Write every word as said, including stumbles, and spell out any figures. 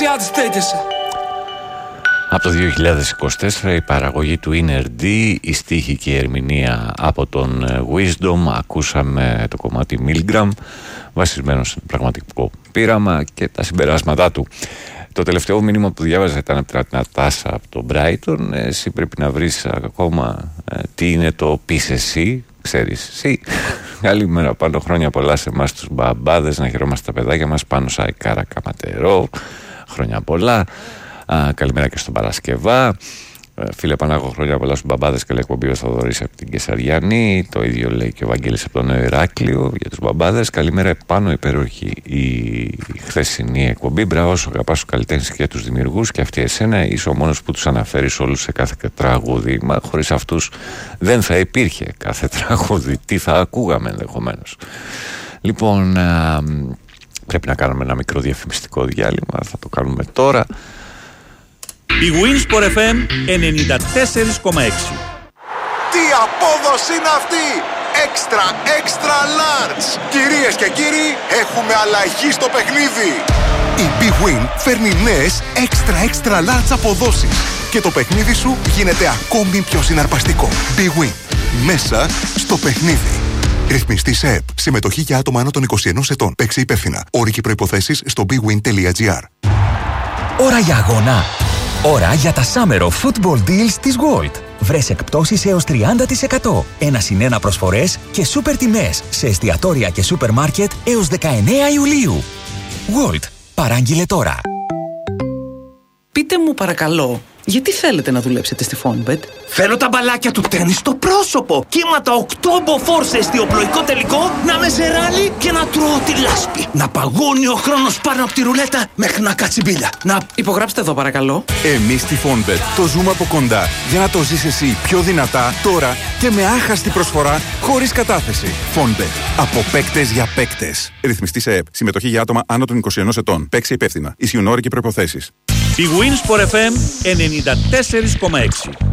δεξιά της στέκεσαι. Από το δύο χιλιάδες είκοσι τέσσερα η παραγωγή του Inner D, η στίχη και η ερμηνεία από τον Wisdom. Ακούσαμε το κομμάτι Milgram, βασισμένο σε πραγματικό πείραμα και τα συμπεράσματά του. Το τελευταίο μήνυμα που διάβαζα ήταν από την Νατάσα από το Brighton. Εσύ πρέπει να βρεις ακόμα ε, τι είναι το πεις εσύ. Ξέρεις εσύ. Καλημέρα, πάνω χρόνια πολλά σε εμάς τους μπαμπάδες. Να χαιρόμαστε τα παιδάκια μας. Πάνω Σαϊκάρα Καματερό. Χρόνια πολλά. Α, καλημέρα και στον Παρασκευά. Φίλε Πανάγο, χρόνια πολλά στους μπαμπάδες. Καλή εκπομπή ο Θοδωρής από την Κεσαριανή. Το ίδιο λέει και ο Βαγγέλης από το Νέο Ηράκλειο για τους μπαμπάδες. Καλημέρα, επάνω υπέροχη η χθεσινή εκπομπή. Μπράβο, σου αγαπάς τους καλλιτέχνες και τους δημιουργούς και αυτοί εσένα είσαι ο μόνος που τους αναφέρεις όλους σε κάθε τραγούδι. Μα χωρίς αυτούς δεν θα υπήρχε κάθε τραγούδι. Τι θα ακούγαμε ενδεχομένως. Λοιπόν, α, πρέπει να κάνουμε ένα μικρό διαφημιστικό διάλειμμα. Θα το κάνουμε τώρα. Η Winsport εφ εμ ενενήντα τέσσερα κόμμα έξι. Τι απόδοση είναι αυτή! Extra, extra large! Κυρίες και κύριοι, έχουμε αλλαγή στο παιχνίδι! Η Big Win φέρνει νέες extra, extra large αποδόσεις και το παιχνίδι σου γίνεται ακόμη πιο συναρπαστικό. Big Win. Μέσα στο παιχνίδι. Ρυθμιστή ΣΕΕΠ. Συμμετοχή για άτομα άνω των είκοσι ενός ετών. Παίξε υπεύθυνα. Όροι και προϋποθέσεις στο bigwin τελεία gr. Ώρα για αγώνα. Ώρα για τα Summer of Football Deals της Gold. Βρες εκπτώσεις έως τριάντα τοις εκατό. Ένα συν ένα προσφορές και σούπερ τιμές σε εστιατόρια και σούπερ μάρκετ έως δεκαεννέα Ιουλίου. Gold. Παράγγειλε τώρα. Πείτε μου παρακαλώ, γιατί θέλετε να δουλέψετε στη Fonbet? Θέλω τα μπαλάκια του τέννις στο πρόσωπο. Κύματα οκτώ μποφόρ σε εστιοπλοϊκό τελικό, να με σε ράλι και να τρώω τη λάσπη. Να παγώνει ο χρόνος πάνω από τη ρουλέτα μέχρι να κάτσει μπίλια. Να υπογράψτε εδώ παρακαλώ. Εμείς στη Fonbet το ζούμε από κοντά για να το ζεις εσύ πιο δυνατά τώρα και με άχαστη προσφορά χωρίς κατάθεση. Fonbet. Από παίκτες για παίκτες. Ρυθμιστή ΣΕΕΠ. Συμμετοχή για άτομα άνω των είκοσι ενός ετών. Παίξε υπεύθυνα. Ισχύουν όροι και προϋποθέσεις. Η Winsport εφ εμ ενενήντα τέσσερα κόμμα έξι.